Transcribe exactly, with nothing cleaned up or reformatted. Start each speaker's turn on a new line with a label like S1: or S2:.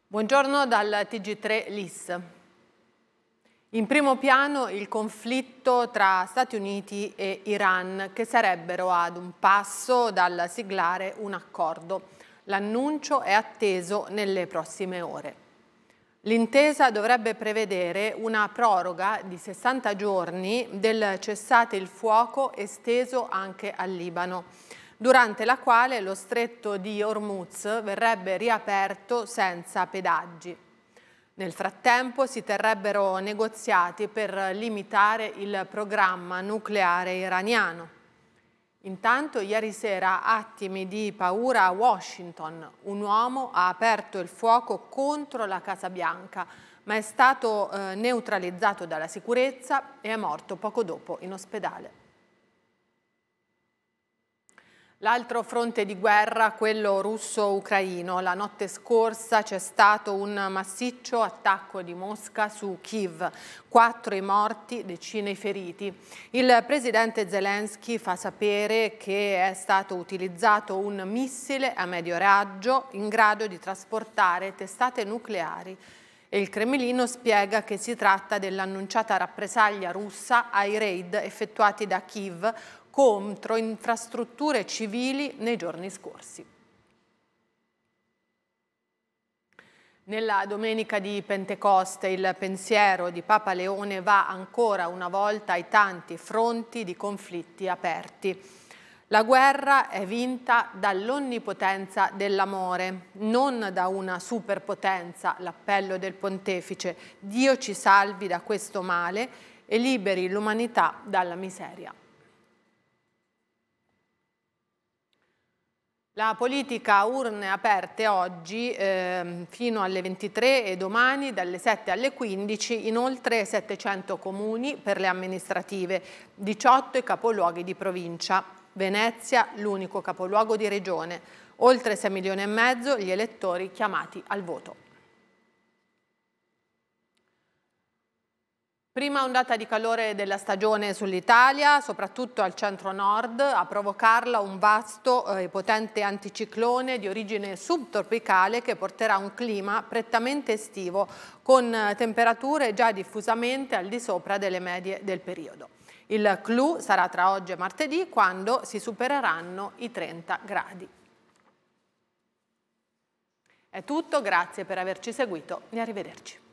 S1: Buongiorno dal T G tre L I S. In primo piano il conflitto tra Stati Uniti e Iran, che sarebbero ad un passo dal siglare un accordo. L'annuncio è atteso nelle prossime ore. L'intesa dovrebbe prevedere una proroga di sessanta giorni del cessate il fuoco esteso anche al Libano, durante la quale lo stretto di Hormuz verrebbe riaperto senza pedaggi. Nel frattempo si terrebbero negoziati per limitare il programma nucleare iraniano. Intanto ieri sera attimi di paura a Washington. Un uomo ha aperto il fuoco contro la Casa Bianca, ma è stato eh, neutralizzato dalla sicurezza e è morto poco dopo in ospedale. L'altro fronte di guerra, quello russo-ucraino. La notte scorsa c'è stato un massiccio attacco di Mosca su Kiev, quattro i morti, decine i feriti. Il presidente Zelensky fa sapere che è stato utilizzato un missile a medio raggio in grado di trasportare testate nucleari. E il Cremlino spiega che si tratta dell'annunciata rappresaglia russa ai raid effettuati da Kiev contro infrastrutture civili nei giorni scorsi. Nella domenica di Pentecoste il pensiero di Papa Leone va ancora una volta ai tanti fronti di conflitti aperti. La guerra è vinta dall'onnipotenza dell'amore, non da una superpotenza, l'appello del pontefice. Dio ci salvi da questo male e liberi l'umanità dalla miseria. La politica a urne aperte oggi eh, fino alle ventitré e domani dalle sette alle quindici in oltre settecento comuni per le amministrative, diciotto i capoluoghi di provincia. Venezia l'unico capoluogo di regione, oltre sei milioni e mezzo gli elettori chiamati al voto. Prima ondata di calore della stagione sull'Italia, soprattutto al centro-nord, a provocarla un vasto e potente anticiclone di origine subtropicale che porterà un clima prettamente estivo, con temperature già diffusamente al di sopra delle medie del periodo. Il clou sarà tra oggi e martedì, quando si supereranno i trenta gradi. È tutto, grazie per averci seguito e arrivederci.